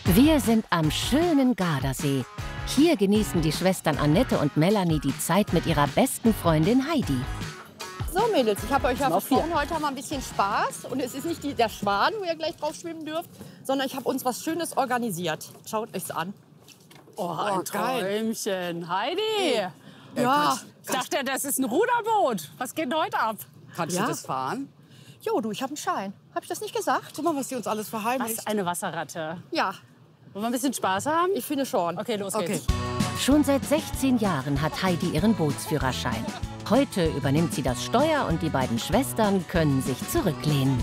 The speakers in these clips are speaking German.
Wir sind am schönen Gardasee. Hier genießen die Schwestern Annette und Melanie die Zeit mit ihrer besten Freundin Heidi. So Mädels, ich habe euch ja versprochen, heute haben wir ein bisschen Spaß. Und es ist nicht der Schwan, wo ihr gleich drauf schwimmen dürft, sondern ich habe uns was Schönes organisiert. Schaut euch's an. Oh, ein Träumchen. Heidi! Ja. Ich dachte, das ist ein Ruderboot. Was geht denn heute ab? Kannst du das fahren? Jo, du, ich habe einen Schein. Habe ich das nicht gesagt? Guck mal, was die uns alles verheimlicht. Was, eine Wasserratte. Ja, Wollen wir ein bisschen Spaß haben? ich finde schon. Okay, los geht's. Schon seit 16 Jahren hat Heidi ihren Bootsführerschein. Heute übernimmt sie das Steuer und die beiden Schwestern können sich zurücklehnen.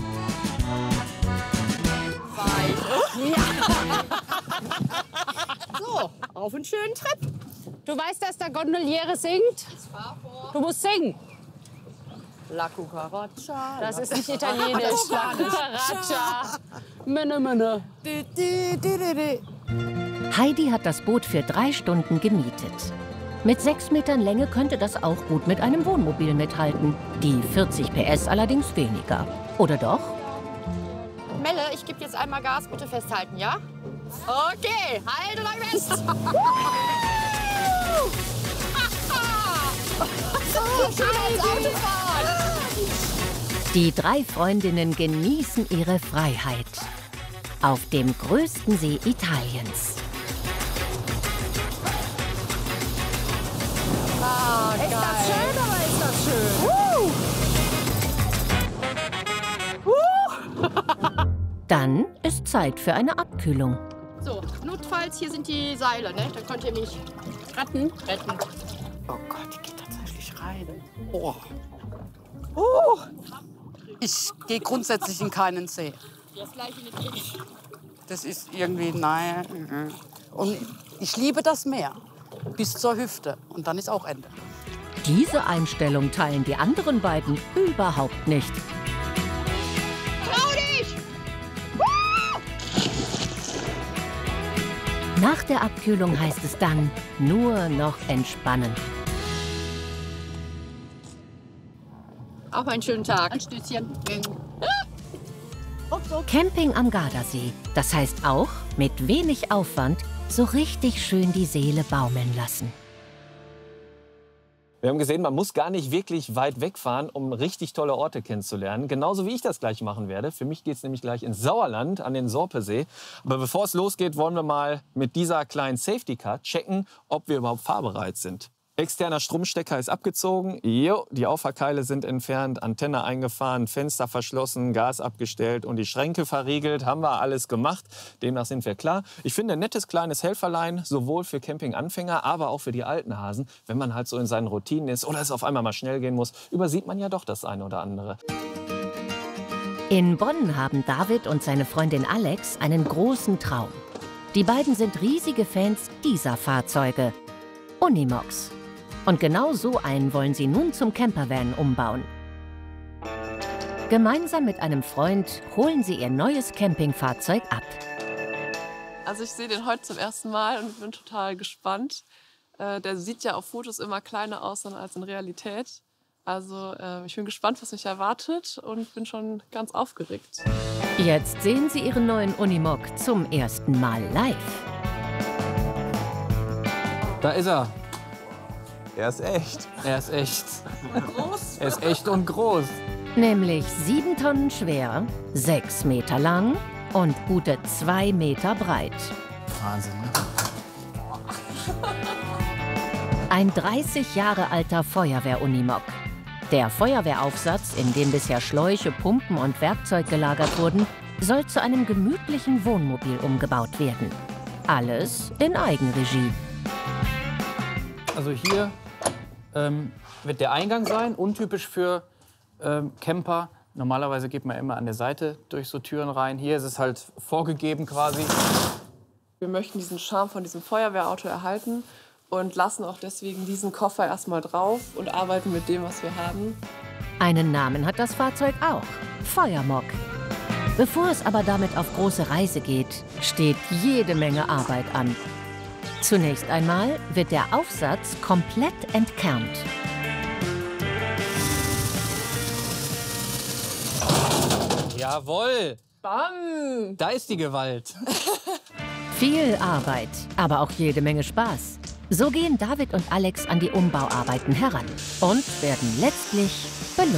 So, auf einen schönen Trip. Du weißt, dass der Gondoliere singt? Du musst singen. La Cucaracha. Das ist nicht italienisch. La Cucaracha. Menne, menne. Heidi hat das Boot für 3 Stunden gemietet. Mit 6 Metern Länge könnte das auch gut mit einem Wohnmobil mithalten. Die 40 PS allerdings weniger. Oder doch? Melle, ich gebe jetzt einmal Gas. Bitte festhalten, ja? Okay, halte euch fest. So schön als Autofahren. Die 3 Freundinnen genießen ihre Freiheit. Auf dem größten See Italiens. Ist das schön oder ist das schön? Dann ist Zeit für eine Abkühlung. So, notfalls, hier sind die Seile, ne? Dann könnt ihr mich retten. Oh Gott, die geht tatsächlich rein. Oh. Ich gehe grundsätzlich in keinen See. Das gleiche mit dir. Das ist irgendwie, nein. Und ich liebe das Meer. Bis zur Hüfte. Und dann ist auch Ende. Diese Einstellung teilen die anderen beiden überhaupt nicht. Trau dich! Nach der Abkühlung heißt es dann nur noch entspannen. Auch einen schönen Tag. Ein Stößchen. Camping am Gardasee. Das heißt auch, mit wenig Aufwand so richtig schön die Seele baumeln lassen. Wir haben gesehen, man muss gar nicht wirklich weit wegfahren, um richtig tolle Orte kennenzulernen. Genauso wie ich das gleich machen werde. Für mich geht es nämlich gleich ins Sauerland an den Sorpesee. Aber bevor es losgeht, wollen wir mal mit dieser kleinen Safety Car checken, ob wir überhaupt fahrbereit sind. Externer Stromstecker ist abgezogen, jo, die Auffahrkeile sind entfernt, Antenne eingefahren, Fenster verschlossen, Gas abgestellt und die Schränke verriegelt. Haben wir alles gemacht, demnach sind wir klar. Ich finde ein nettes kleines Helferlein, sowohl für Campinganfänger, aber auch für die alten Hasen. Wenn man halt so in seinen Routinen ist oder es auf einmal mal schnell gehen muss, übersieht man ja doch das eine oder andere. In Bonn haben David und seine Freundin Alex einen großen Traum. Die beiden sind riesige Fans dieser Fahrzeuge. Unimogs. Und genau so einen wollen sie nun zum Campervan umbauen. Gemeinsam mit einem Freund holen sie ihr neues Campingfahrzeug ab. Also ich sehe den heute zum ersten Mal und bin total gespannt. Der sieht ja auf Fotos immer kleiner aus als in Realität. Also ich bin gespannt, was mich erwartet und bin schon ganz aufgeregt. Jetzt sehen sie ihren neuen Unimog zum ersten Mal live. Da ist er. Er ist echt. Er ist echt. Er ist echt und groß. Nämlich 7 Tonnen schwer, 6 Meter lang und gute 2 Meter breit. Wahnsinn, ne? Ein 30 Jahre alter Feuerwehr-Unimog. Der Feuerwehraufsatz, in dem bisher Schläuche, Pumpen und Werkzeug gelagert wurden, soll zu einem gemütlichen Wohnmobil umgebaut werden. Alles in Eigenregie. Also hier wird der Eingang sein, untypisch für Camper. Normalerweise geht man immer an der Seite durch so Türen rein. Hier ist es halt vorgegeben quasi. Wir möchten diesen Charme von diesem Feuerwehrauto erhalten und lassen auch deswegen diesen Koffer erstmal drauf und arbeiten mit dem, was wir haben. Einen Namen hat das Fahrzeug auch: Feuermog. Bevor es aber damit auf große Reise geht, steht jede Menge Arbeit an. Zunächst einmal wird der Aufsatz komplett entkernt. Jawohl! Bam! Da ist die Gewalt. Viel Arbeit, aber auch jede Menge Spaß. So gehen David und Alex an die Umbauarbeiten heran und werden letztlich belohnt.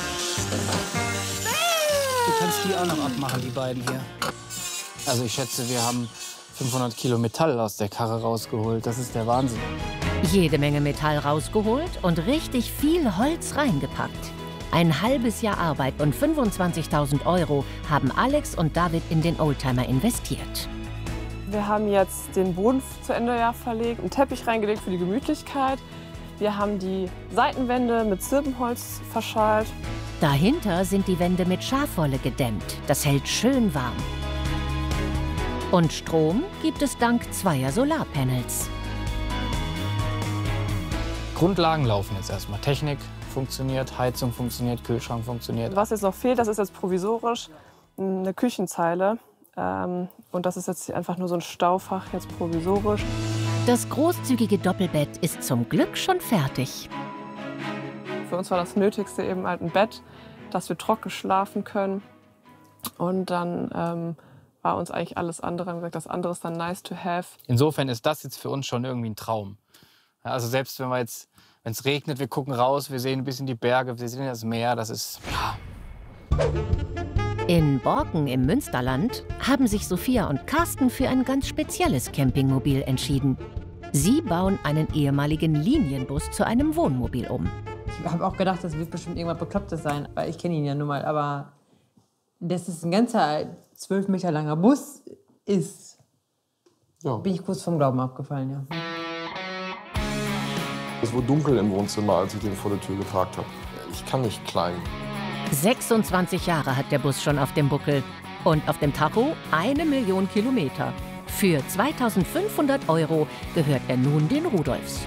Du kannst die auch noch abmachen, die beiden hier. Also ich schätze, wir haben 500 Kilo Metall aus der Karre rausgeholt. Das ist der Wahnsinn. Jede Menge Metall rausgeholt und richtig viel Holz reingepackt. Ein halbes Jahr Arbeit und 25.000 € haben Alex und David in den Oldtimer investiert. Wir haben jetzt den Boden zu Ende verlegt, einen Teppich reingelegt für die Gemütlichkeit. Wir haben die Seitenwände mit Zirbenholz verschalt. Dahinter sind die Wände mit Schafwolle gedämmt. Das hält schön warm. Und Strom gibt es dank 2 Solarpanels. Grundlagen laufen jetzt erstmal. Technik funktioniert, Heizung funktioniert, Kühlschrank funktioniert. Was jetzt noch fehlt, das ist jetzt provisorisch eine Küchenzeile. Und das ist jetzt einfach nur so ein Staufach, jetzt provisorisch. Das großzügige Doppelbett ist zum Glück schon fertig. Für uns war das Nötigste eben halt ein Bett, dass wir trocken schlafen können. Und dann war uns eigentlich alles andere, haben gesagt, das andere ist dann nice to have. Insofern ist das jetzt für uns schon irgendwie ein Traum. Ja, also selbst wenn es regnet, wir gucken raus, wir sehen ein bisschen die Berge, wir sehen das Meer, das ist, ja. In Borken im Münsterland haben sich Sophia und Carsten für ein ganz spezielles Campingmobil entschieden. Sie bauen einen ehemaligen Linienbus zu einem Wohnmobil um. Ich habe auch gedacht, das wird bestimmt irgendwas Beklopptes sein, weil ich kenne ihn ja nun mal. Aber dass es ein ganzer 12 Meter langer Bus ist, bin ich kurz vom Glauben abgefallen, ja. Es wurde dunkel im Wohnzimmer, als ich den vor der Tür geparkt habe. Ich kann nicht klein. 26 Jahre hat der Bus schon auf dem Buckel. Und auf dem Tacho 1 Million Kilometer. Für 2.500 € gehört er nun den Rudolfs.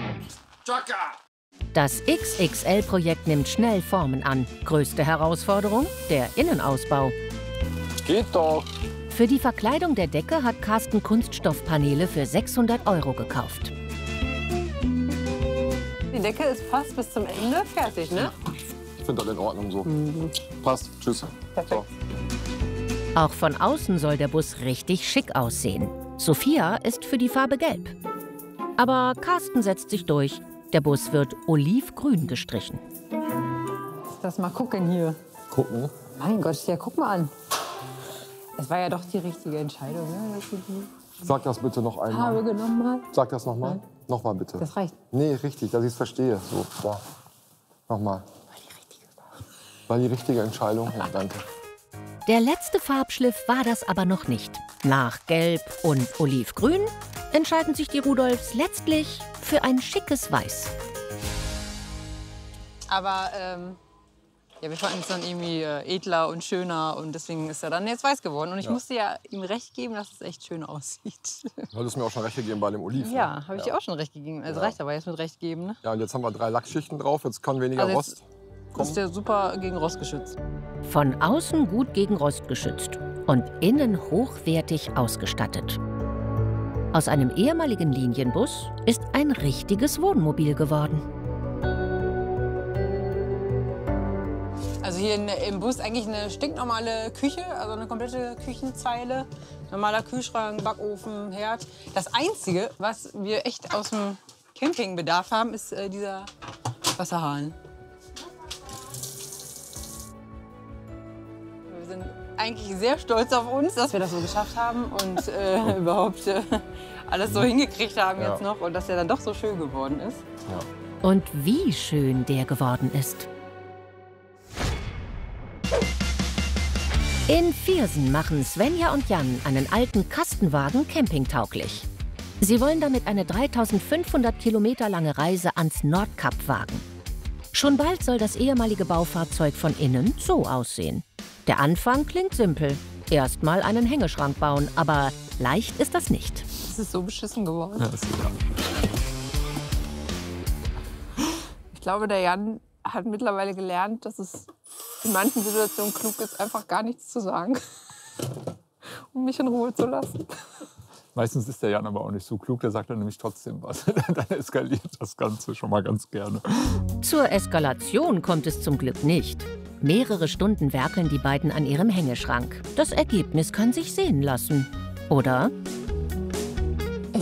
Das XXL-Projekt nimmt schnell Formen an. Größte Herausforderung? Der Innenausbau. Geht doch. Für die Verkleidung der Decke hat Carsten Kunststoffpaneele für 600 € gekauft. Die Decke ist fast bis zum Ende fertig, ne? Ich finde das in Ordnung so. Passt. Tschüss. Perfekt. Auch von außen soll der Bus richtig schick aussehen. Sophia ist für die Farbe gelb. Aber Carsten setzt sich durch. Der Bus wird olivgrün gestrichen. Lass mal gucken hier. Gucken? Mein Gott, ja, guck mal an. Es war ja doch die richtige Entscheidung, ne? Sag das bitte noch einmal. Farbe genommen hat. Sag das nochmal. Nochmal bitte. Das reicht. Nee, richtig, dass ich es verstehe. So, da. Nochmal. War die richtige Entscheidung? Ja, danke. Der letzte Farbschliff war das aber noch nicht. Nach Gelb und Olivgrün entscheiden sich die Rudolfs letztlich für ein schickes Weiß. Aber ja, wir fanden es dann irgendwie edler und schöner und deswegen ist er dann jetzt weiß geworden. Und ich musste ja ihm recht geben, dass es echt schön aussieht. Du hattest mir auch schon recht gegeben bei dem Oliv. Ja, ne? habe ich dir auch schon recht gegeben. Also reicht aber jetzt mit recht geben, ne? Ja, und jetzt haben wir 3 Lackschichten drauf, jetzt kann weniger Also Rost kommen. Ist der super gegen Rost geschützt. Von außen gut gegen Rost geschützt und innen hochwertig ausgestattet. Aus einem ehemaligen Linienbus ist ein richtiges Wohnmobil geworden. Also hier im Bus eigentlich eine stinknormale Küche, also eine komplette Küchenzeile. Normaler Kühlschrank, Backofen, Herd. Das Einzige, was wir echt aus dem Campingbedarf haben, ist dieser Wasserhahn. Wir sind eigentlich sehr stolz auf uns, dass wir das so geschafft haben und überhaupt alles so hingekriegt haben jetzt noch und dass der dann doch so schön geworden ist. Ja. Und wie schön der geworden ist. In Viersen machen Svenja und Jan einen alten Kastenwagen campingtauglich. Sie wollen damit eine 3.500 Kilometer lange Reise ans Nordkap wagen. Schon bald soll das ehemalige Baufahrzeug von innen so aussehen. Der Anfang klingt simpel. Erstmal einen Hängeschrank bauen, aber leicht ist das nicht. Es ist so beschissen geworden. Ja, ist egal. Ich glaube, der Jan hat mittlerweile gelernt, dass es in manchen Situationen klug ist, einfach gar nichts zu sagen, um mich in Ruhe zu lassen. Meistens ist der Jan aber auch nicht so klug, der sagt dann nämlich trotzdem was. Dann eskaliert das Ganze schon mal ganz gerne. Zur Eskalation kommt es zum Glück nicht. Mehrere Stunden werkeln die beiden an ihrem Hängeschrank. Das Ergebnis kann sich sehen lassen. Oder?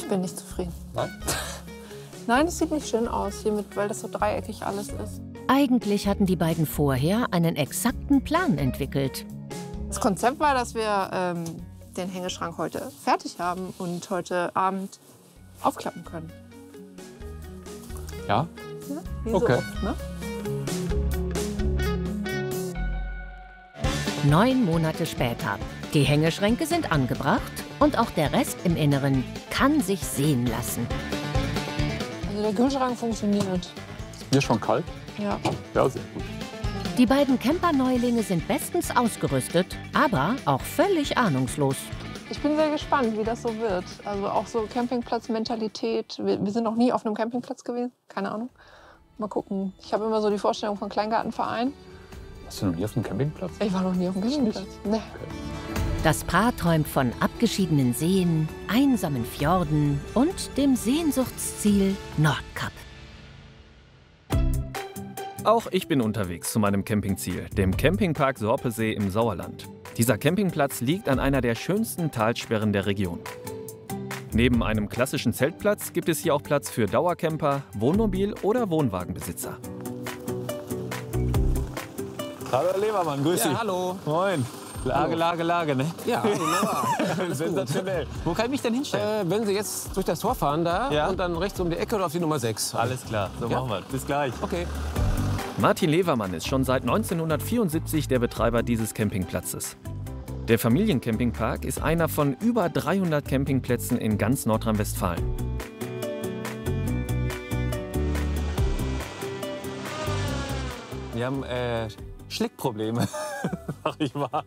Ich bin nicht zufrieden. Nein? Nein, es sieht nicht schön aus hiermit, weil das so dreieckig alles ist. Eigentlich hatten die beiden vorher einen exakten Plan entwickelt. Das Konzept war, dass wir den Hängeschrank heute fertig haben und heute Abend aufklappen können. Ja? Ja, wie Okay. so oft, ne? 9 Monate später. Die Hängeschränke sind angebracht und auch der Rest im Inneren kann sich sehen lassen. Also der Kühlschrank funktioniert. Hier schon kalt? Ja. Ja, sehr gut. Die beiden Camper-Neulinge sind bestens ausgerüstet, aber auch völlig ahnungslos. Ich bin sehr gespannt, wie das so wird. Also auch so Campingplatz-Mentalität. Wir sind noch nie auf einem Campingplatz gewesen. Keine Ahnung. Mal gucken. Ich habe immer so die Vorstellung von Kleingartenverein. Warst du noch nie auf dem Campingplatz? Ich war noch nie auf dem Campingplatz. Nee. Das Paar träumt von abgeschiedenen Seen, einsamen Fjorden und dem Sehnsuchtsziel Nordkap. Auch ich bin unterwegs zu meinem Campingziel, dem Campingpark Sorpesee im Sauerland. Dieser Campingplatz liegt an einer der schönsten Talsperren der Region. Neben einem klassischen Zeltplatz gibt es hier auch Platz für Dauercamper, Wohnmobil- oder Wohnwagenbesitzer. Hallo Herr Levermann, grüß dich. Ja, hallo. Moin. Lage, ne? Ja, wunderbar. Sensationell. Wo kann ich mich denn hinstellen? Wenn Sie jetzt durch das Tor fahren da Ja. und dann rechts um die Ecke oder auf die Nummer 6. Alles klar, so Ja. machen wir. Bis gleich. Okay. Martin Levermann ist schon seit 1974 der Betreiber dieses Campingplatzes. Der Familiencampingpark ist einer von über 300 Campingplätzen in ganz Nordrhein-Westfalen. Wir haben Schlickprobleme, sag ich mal.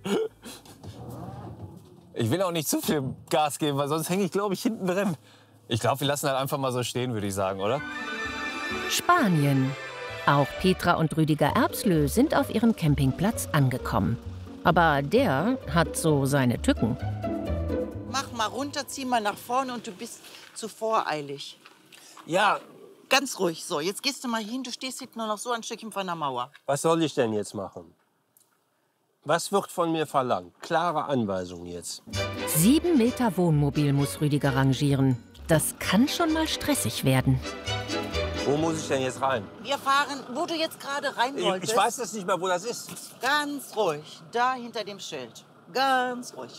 Ich will auch nicht zu viel Gas geben, weil sonst hänge ich, glaube ich, hinten drin. Ich glaube, wir lassen halt einfach mal so stehen, würde ich sagen, oder? Spanien. Auch Petra und Rüdiger Erbslö sind auf ihrem Campingplatz angekommen. Aber der hat so seine Tücken. Mach mal runter, zieh mal nach vorne und du bist zu voreilig. Ja, Ganz ruhig. So, jetzt gehst du mal hin. Du stehst hinten nur noch so ein Stückchen von der Mauer. was soll ich denn jetzt machen? Was wird von mir verlangt? Klare Anweisung jetzt. 7 Meter Wohnmobil muss Rüdiger rangieren. Das kann schon mal stressig werden. Wo muss ich denn jetzt rein? Wir fahren, wo du jetzt gerade rein wolltest. Ich weiß jetzt nicht mehr, wo das ist. Ganz ruhig. Da hinter dem Schild. Ganz ruhig.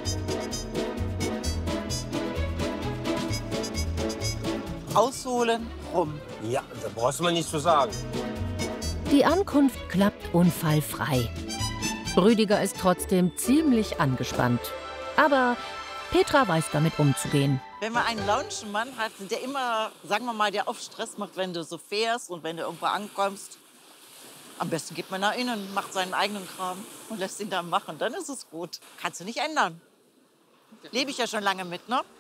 Ausholen, rum. Ja, da brauchst du mir nichts zu sagen. Die Ankunft klappt unfallfrei. Rüdiger ist trotzdem ziemlich angespannt. Aber Petra weiß damit umzugehen. Wenn man einen Lounge-Mann hat, der immer, sagen wir mal, der oft Stress macht, wenn du so fährst und wenn du irgendwo ankommst, am besten geht man nach innen, macht seinen eigenen Kram und lässt ihn dann machen. Dann ist es gut. Kannst du nicht ändern. Lebe ich ja schon lange mit, ne?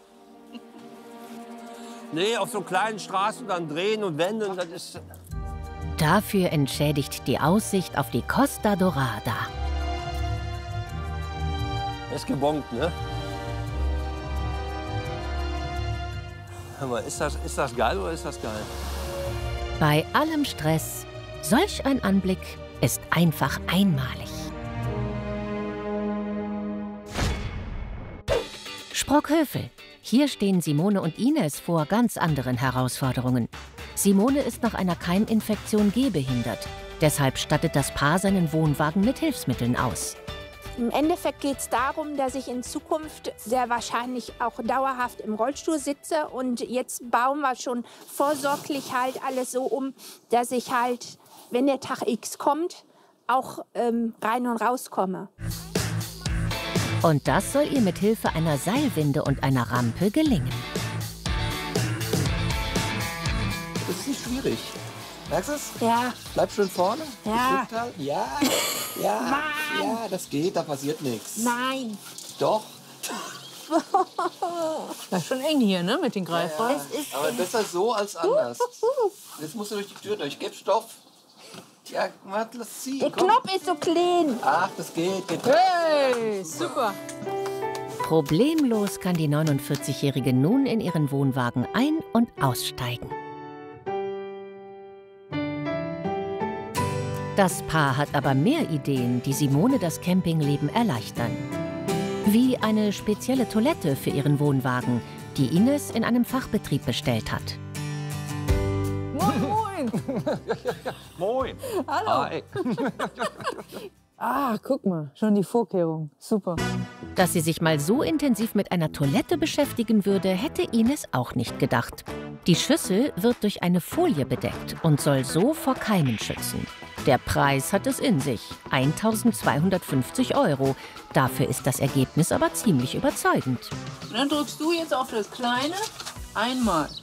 Nee, auf so kleinen Straßen dann drehen und wenden, das ist... Dafür entschädigt die Aussicht auf die Costa Dorada. Das ist gebongt, ne? Hör mal, ist das geil oder ist das geil? Bei allem Stress, solch ein Anblick ist einfach einmalig. Sprockhövel. Hier stehen Simone und Ines vor ganz anderen Herausforderungen. Simone ist nach einer Keiminfektion gehbehindert. Deshalb stattet das Paar seinen Wohnwagen mit Hilfsmitteln aus. Im Endeffekt geht es darum, dass ich in Zukunft sehr wahrscheinlich auch dauerhaft im Rollstuhl sitze. Und jetzt bauen wir schon vorsorglich halt alles so um, dass ich halt, wenn der Tag X kommt, auch rein und rauskomme. Und das soll ihr mit Hilfe einer Seilwinde und einer Rampe gelingen. Das ist nicht schwierig. Merkst du es? Ja. Bleib schön vorne. Ja. Ja. Ja. Mann. Ja, das geht, da passiert nichts. Nein. Doch. Das ist schon eng hier, ne, mit den Greifern. Ja, aber besser so als anders. Jetzt musst du durch die Tür durch. Gib Stoff. Ja, warte, lass ziehen. Der komm. Knopf ist so klein. Ach, das geht. Hey, super. Problemlos kann die 49-Jährige nun in ihren Wohnwagen ein- und aussteigen. Das Paar hat aber mehr Ideen, die Simone das Campingleben erleichtern. Wie eine spezielle Toilette für ihren Wohnwagen, die Ines in einem Fachbetrieb bestellt hat. Moin! Moin! Hallo! Hi. Ah, guck mal, schon die Vorkehrung. Super. Dass sie sich mal so intensiv mit einer Toilette beschäftigen würde, hätte Ines auch nicht gedacht. Die Schüssel wird durch eine Folie bedeckt und soll so vor Keimen schützen. Der Preis hat es in sich, 1.250 €. Dafür ist das Ergebnis aber ziemlich überzeugend. Und dann drückst du jetzt auf das Kleine einmal.